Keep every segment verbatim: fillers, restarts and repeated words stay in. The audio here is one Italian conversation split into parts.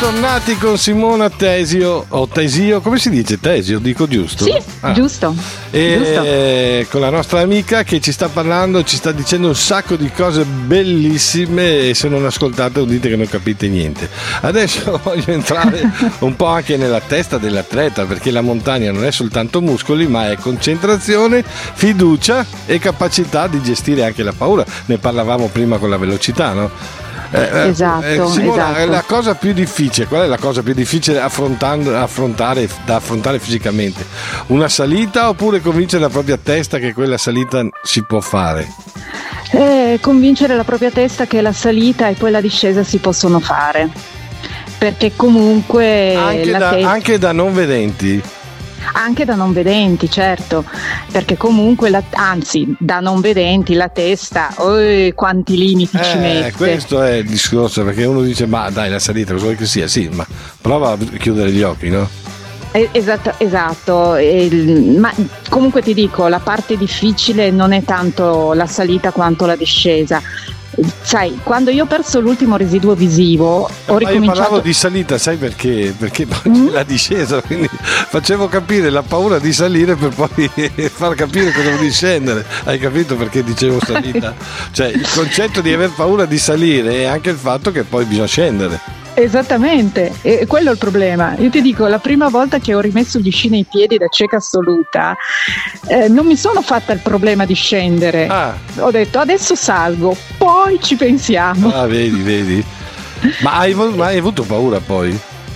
Bentornati con Simona Tesio o Tesio, come si dice? Tesio, dico giusto? Sì, ah. giusto. E giusto. Con la nostra amica che ci sta parlando, ci sta dicendo un sacco di cose bellissime e se non ascoltate dite che non capite niente. Adesso voglio entrare un po' anche nella testa dell'atleta, perché la montagna non è soltanto muscoli, ma è concentrazione, fiducia e capacità di gestire anche la paura. Ne parlavamo prima con la velocità, no? Eh, esatto, eh, Simona, esatto. La cosa più difficile, qual è la cosa più difficile affrontando, affrontare, da affrontare fisicamente? Una salita oppure convincere la propria testa che quella salita si può fare? Eh, convincere la propria testa che la salita e poi la discesa si possono fare, perché comunque anche, la da, te- anche da non vedenti? Anche da non vedenti, certo, perché comunque, la, anzi, da non vedenti la testa, oh, quanti limiti eh, ci mette. Questo è il discorso, perché uno dice, ma dai, la salita, cosa vuoi che sia? Sì, ma prova a chiudere gli occhi, no? Esatto, esatto. Il, ma comunque ti dico, la parte difficile non è tanto la salita quanto la discesa. Sai, quando io ho perso l'ultimo residuo visivo, ho ma ricominciato. Io parlavo di salita, sai perché? Perché poi Mm? c'è la discesa, quindi facevo capire la paura di salire per poi far capire cosa vuol dire scendere. Hai capito perché dicevo salita? Cioè, il concetto di aver paura di salire è anche il fatto che poi bisogna scendere. Esattamente, e quello è il problema. Io ti dico, la prima volta che ho rimesso gli sci nei piedi da cieca assoluta, eh, non mi sono fatta il problema di scendere. Ah. Ho detto adesso salgo, poi ci pensiamo. Ah, vedi, vedi. Ma hai, ma hai avuto paura poi?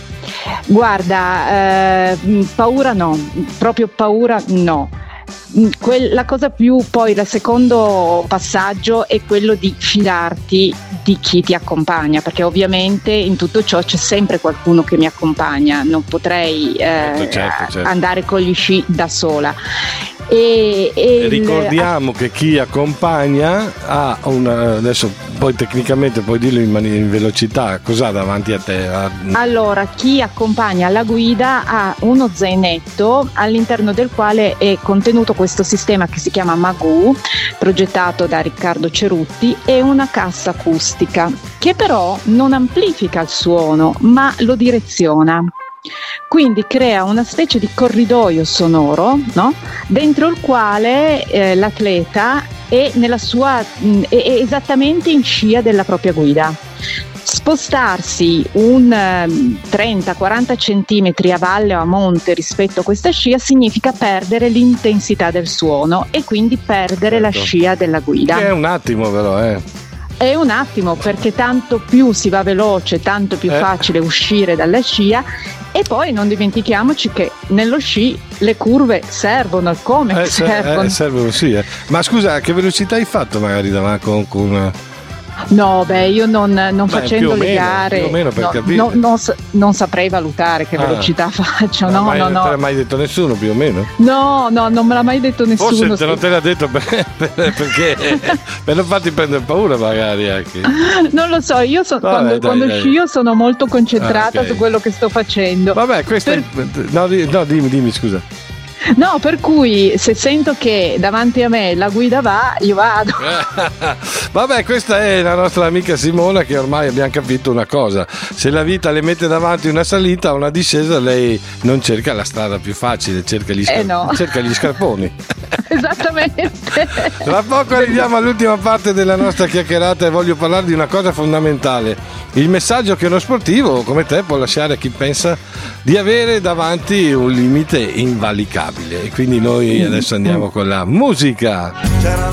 Guarda, eh, paura no, proprio paura no. La cosa più, poi il secondo passaggio è quello di fidarti di chi ti accompagna, perché ovviamente in tutto ciò c'è sempre qualcuno che mi accompagna, non potrei eh, certo, certo, certo. andare con gli sci da sola. E, e ricordiamo il, che chi accompagna ha una, adesso poi tecnicamente puoi dirlo in, man- in velocità, cos'ha davanti a te? Allora, chi accompagna la guida ha uno zainetto all'interno del quale è contenuto questo sistema che si chiama Magoo, progettato da Riccardo Cerutti, e una cassa acustica che però non amplifica il suono ma lo direziona. Quindi crea una specie di corridoio sonoro, no? Dentro il quale eh, l'atleta è, nella sua, mh, è, è esattamente in scia della propria guida. Spostarsi un um, trenta quaranta centimetri a valle o a monte rispetto a questa scia significa perdere l'intensità del suono e quindi perdere certo. la scia della guida. Che è un attimo però, eh. È un attimo, perché tanto più si va veloce, tanto più eh. facile uscire dalla scia. E poi non dimentichiamoci che nello sci le curve servono, come eh, servono. Eh, servono sì, eh. Ma scusa, a che velocità hai fatto magari davanti con, con... No, beh, io non, non beh, facendo le meno, gare più o meno per no, capire. no, non, non saprei valutare che ah. velocità faccio. No, mai, no, no. Non te l'ha mai detto nessuno più o meno? No, no, non me l'ha mai detto nessuno. Forse te non te l'ha detto per, per, perché per non farti prendere paura magari anche. Non lo so, io so, Vabbè, quando, dai, quando dai. scio sono molto concentrata ah, okay. su quello che sto facendo. Vabbè, questo per... è... no, no, dimmi, dimmi, scusa. No, per cui se sento che davanti a me la guida va, io vado. Vabbè, questa è la nostra amica Simona, che ormai abbiamo capito una cosa: se la vita le mette davanti una salita o una discesa, lei non cerca la strada più facile, cerca gli, scar- eh no. cerca gli scarponi. Esattamente. Tra poco arriviamo all'ultima parte della nostra chiacchierata e voglio parlare di una cosa fondamentale: il messaggio che uno sportivo come te può lasciare a chi pensa di avere davanti un limite invalicabile. E quindi noi adesso andiamo con la musica.